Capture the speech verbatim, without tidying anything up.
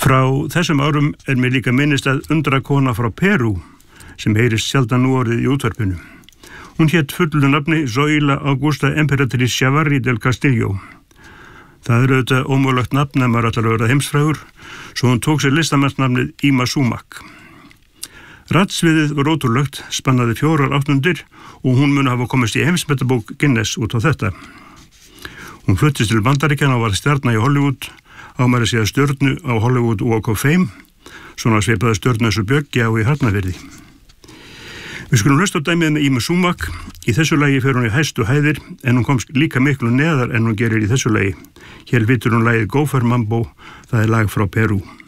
Frá þessum árum er mér líka minnist að undrakona frá Perú sem heyrist sjaldan nú orðið í útvarpinu. Hún hét fullu nafni Zoila Augusta Emperatriz Chavarri del Castillo. Það er auðvitað ómögulegt nafn ef maður ætlar að verða heimsfrægur, svo hún tók sér listamannsnafnið Ima Sumac. Ratsviðið var ótrúlegt, spannaði fjórar áttundir og hún muni hafa komist í heimsmetabók Guinness út á þetta. Hún fluttist til Bandaríkjanna og var stjarna í Hollywood, ámæri sig að stjörnu á Hollywood Walk of Fame, svona svipaði stjörnu eins og Bjöggi á í Hafnarfirði. Við skulum hlusta á dæmið með Ima Sumac. Í þessu lagi fer hún í hæstu hæðir en hún komst líka miklu neðar en hún gerir í þessu lagi. Hér vitur hún lagið Gopher Mambo, það er lag frá Perú.